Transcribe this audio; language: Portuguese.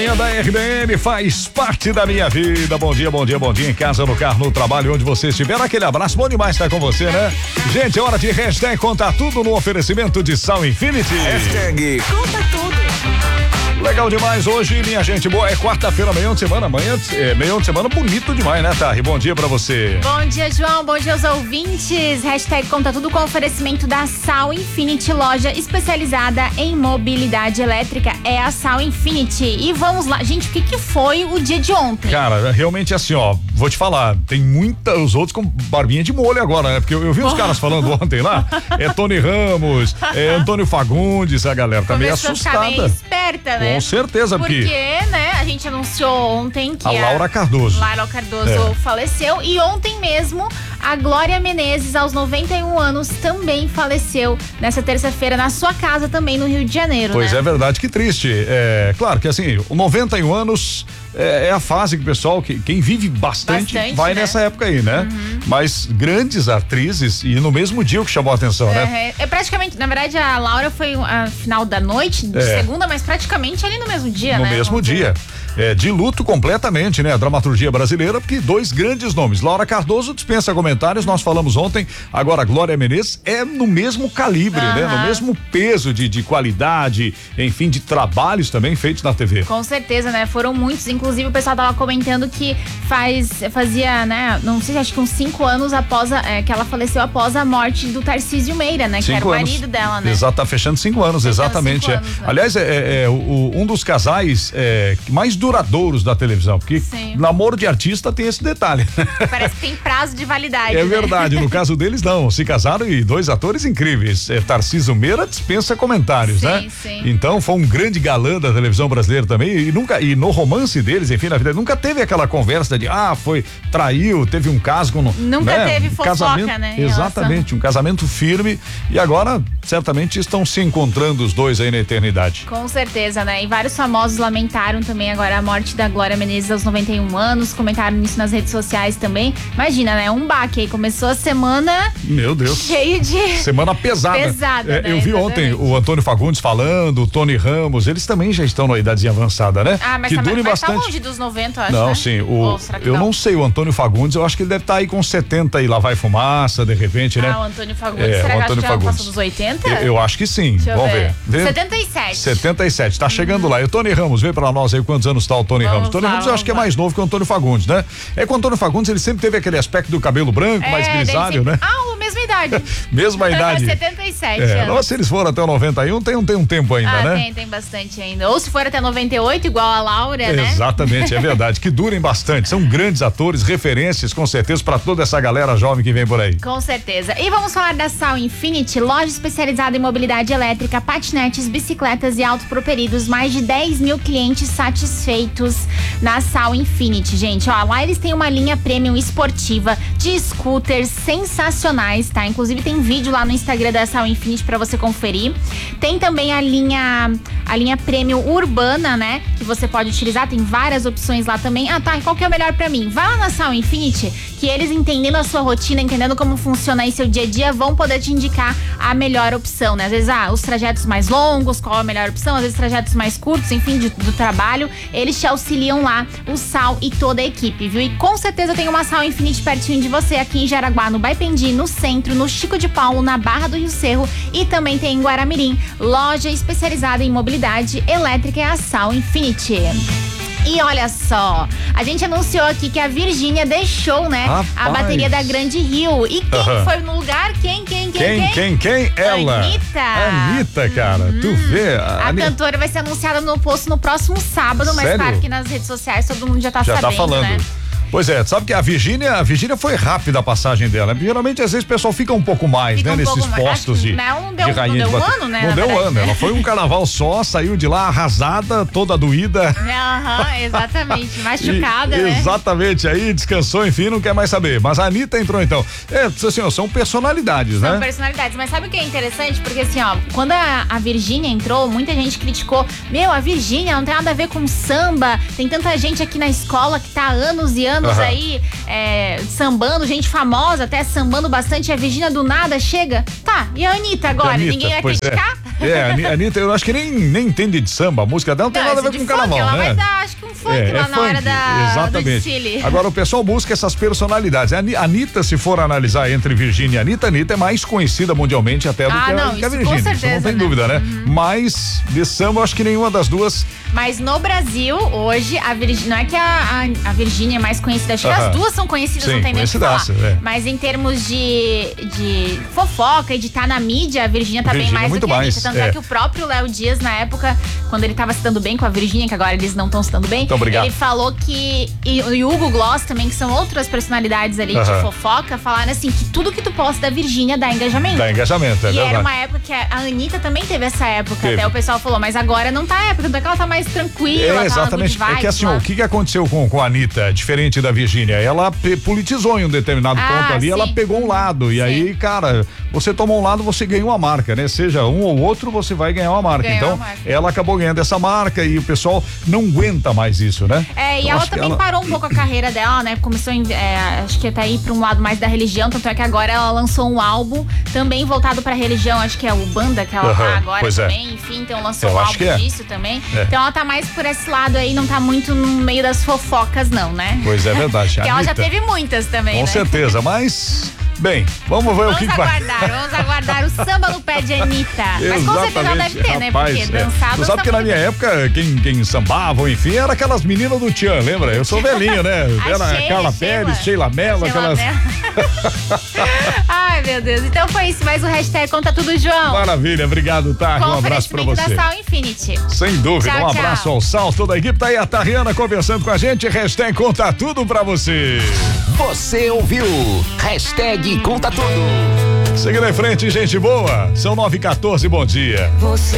manhã da RBN faz parte da minha vida. Bom dia, bom dia, bom dia em casa, no carro, no trabalho, onde você estiver. Aquele abraço, bom demais estar com você, né? Gente, é hora de hashtag Conta Tudo no oferecimento de Sal Infinity. Hashtag Conta Tudo. Legal demais hoje, minha gente boa. É quarta-feira, meio de semana. Meio de semana bonito demais, né, Tari? Bom dia pra você. Bom dia, João. Bom dia aos ouvintes. Hashtag Conta Tudo com oferecimento da Sal Infinity, loja especializada em mobilidade elétrica. É a Sal Infinity. E vamos lá. Gente, o que foi o dia de ontem? Cara, realmente assim, ó, vou te falar, tem os outros com barbinha de molho agora, né? Porque eu vi os caras falando ontem lá, Tony Ramos, Antônio Fagundes, a galera tá meio assustada. Começou a ficar meio esperta, né? Com certeza, porque, né, a gente anunciou ontem que a Laura Cardoso faleceu, e ontem mesmo a Glória Menezes, aos 91 anos, também faleceu nessa terça-feira na sua casa também no Rio de Janeiro. Pois é verdade, que triste. Claro que assim, 91 anos é a fase que o pessoal, quem vive bastante vai, né, nessa época aí, né? Uhum. Mas grandes atrizes, e no mesmo dia o que chamou a atenção, né? É praticamente, na verdade, a Laura foi a final da noite, de segunda, mas praticamente ali no mesmo dia, no né? No mesmo dia. De luto completamente, né? A dramaturgia brasileira, porque dois grandes nomes. Laura Cardoso dispensa comentários, nós falamos ontem. Agora, Glória Menezes é no mesmo calibre, né? No mesmo peso de qualidade, enfim, de trabalhos também feitos na TV. Com certeza, né? Foram muitos. Inclusive, o pessoal tava comentando que fazia, né? Não sei, acho que uns 5 anos após que ela faleceu após a morte do Tarcísio Meira, né? Que era o marido dela, né? Exato, tá fechando 5 anos, exatamente. 5 anos, né? Aliás, um dos casais mais duradouros da televisão, porque namoro de artista tem esse detalhe. Parece que tem prazo de validade. É, né? verdade, no caso deles não, se casaram e 2 atores incríveis. Tarcísio Meira dispensa comentários, né? Sim. Então foi um grande galã da televisão brasileira também, e no romance deles, enfim, na vida, nunca teve aquela conversa de traiu, teve um caso com... Nunca teve fofoca, casamento, né? Exatamente, um casamento firme, e agora certamente estão se encontrando os dois aí na eternidade. Com certeza, né? E vários famosos lamentaram também agora a morte da Glória Menezes aos 91 anos, comentaram isso nas redes sociais também. Imagina, né? Um baque aí, começou a semana... Meu Deus. Cheio de... Semana pesada. Né? Eu vi ontem o Antônio Fagundes falando, o Tony Ramos, eles também já estão na idade avançada, né? Mas que dure bastante. Tá longe dos 90, eu acho, não, né? sim, eu não sei, o Antônio Fagundes, eu acho que ele deve estar aí com 70 e lá vai fumaça, de repente, né? O Antônio Fagundes, será que já passou dos 80? Eu acho que sim, vamos ver. 77, tá chegando lá. E o Tony Ramos, vê pra nós aí quantos anos tá o Tony Ramos. Tony Ramos eu acho que é mais novo que o Antônio Fagundes, né? É que o Antônio Fagundes, ele sempre teve aquele aspecto do cabelo branco, mais grisalho, né? Mesma idade. Mesma idade. 77 anos. Nossa, se eles foram até o 91, tem um tempo ainda, né? Tem bastante ainda. Ou se for até 98, igual a Laura, né? Exatamente, é verdade. Que durem bastante. São grandes atores, referências, com certeza, pra toda essa galera jovem que vem por aí. Com certeza. E vamos falar da Sal Infinity, loja especializada em mobilidade elétrica, patinetes, bicicletas e autopropelidos. Mais de 10 mil clientes satisfeitos na Sal Infinity, gente. Ó, lá eles têm uma linha premium esportiva de scooters sensacionais, tá? Inclusive tem vídeo lá no Instagram da Sal Infinity pra você conferir. Tem também a linha premium urbana, né? Que você pode utilizar, tem várias opções lá também. Qual que é o melhor pra mim? Vai lá na Sal Infinity, que eles, entendendo a sua rotina, entendendo como funciona aí seu dia a dia, vão poder te indicar a melhor opção, né? Às vezes, os trajetos mais longos, qual a melhor opção? Às vezes trajetos mais curtos, enfim, do trabalho, eles te auxiliam lá, o Sal e toda a equipe, viu? E com certeza tem uma Sal Infinity pertinho de você, aqui em Jaraguá, no Baipendi, no centro, no Chico de Paulo, na Barra do Rio Cerro, e também tem em Guaramirim, loja especializada em mobilidade elétrica, é a Sal Infinity. E olha só, a gente anunciou aqui que a Virgínia deixou, né, a bateria da Grande Rio. E quem foi no lugar? Quem? Ela. Anitta, cara. Tu vê. A cantora vai ser anunciada no posto no próximo sábado, mas claro que nas redes sociais todo mundo já tá sabendo, tá falando. Né? Pois é, sabe que a Virgínia foi rápida a passagem dela. Geralmente, às vezes, o pessoal fica um pouco mais, né? Nesses postos de rainha. Não deu um ano, né? Não deu um ano. Ela foi um carnaval só, saiu de lá arrasada, toda doída. Exatamente. Machucada, né? Exatamente. Aí descansou, enfim, não quer mais saber. Mas a Anitta entrou, então. Assim, são personalidades, né? São personalidades. Mas sabe o que é interessante? Porque, assim, quando a Virgínia entrou, muita gente criticou. A Virgínia não tem nada a ver com samba. Tem tanta gente aqui na escola que tá há anos e anos aí sambando, gente famosa até sambando bastante, a Virgínia do nada chega, e a Anitta agora? Ninguém vai criticar? A Anitta, eu acho que nem entende de samba, a música dela não tem nada a ver com carnaval, ela né? vai dar funk lá na hora do desfile. Agora o pessoal busca essas personalidades. A Anitta, se for analisar entre Virgínia e Anitta é mais conhecida mundialmente até do que a Virgínia. Com certeza, não tem dúvida, né? Mas de samba, eu acho que nenhuma das duas. Mas no Brasil, hoje, não é que a Virgínia é mais conhecida, acho que as duas são conhecidas, não tem nem o que falar. Mas em termos de fofoca e de estar na mídia, a Virgínia tá bem mais do que a Anitta. Tanto é que o próprio Léo Dias, na época, quando ele tava se dando bem com a Virgínia, que agora eles não estão se dando bem, ele falou que, e o Hugo Gloss também, que são outras personalidades ali de fofoca, falaram assim, que tudo que tu posta da Virgínia dá engajamento. Dá engajamento, E era uma época que a Anitta também teve essa época, até o pessoal falou, mas agora não tá a época, então é que ela tá mais tranquila. Exatamente. É que assim, o que aconteceu com a Anitta, diferente da Virgínia? Ela politizou em um determinado ponto ali, ela pegou um lado. E aí, cara, você toma um lado, você ganha uma marca, né? Seja um ou outro, você vai ganhar uma marca. Então, ela acabou ganhando essa marca e o pessoal não aguenta mais isso, né? E ela também parou um pouco a carreira dela, né? Começou, acho que até ir pra um lado mais da religião, tanto é que agora ela lançou um álbum também voltado pra religião, acho que é o Banda que ela tá agora também, enfim, então lançou um álbum disso também. Então ela tá mais por esse lado aí, não tá muito no meio das fofocas não, né? Pois é verdade. Porque ela já teve muitas também, Com certeza, mas... Bem, vamos ver o que vai. Vamos aguardar o samba no pé de Anitta. Mas com certeza ela deve ter, né? Porque dançar. Tu sabe que na minha época, quem sambava, enfim, era aquelas meninas do Tchan, lembra? Eu sou velhinho, né? Era a Carla Pérez, Sheila Mello, aquelas. Ai, meu Deus. Então foi isso, mais o hashtag Conta Tudo, João. Maravilha, obrigado, Tá? Um abraço pra você. Da Sal Infinity. Sem dúvida, um abraço ao Sal, toda a equipe. Tá aí a Tariana conversando com a gente. Hashtag Conta Tudo pra você. Você ouviu? Hashtag Conta Tudo. Seguindo em frente, gente boa. São 9h14, bom dia. Você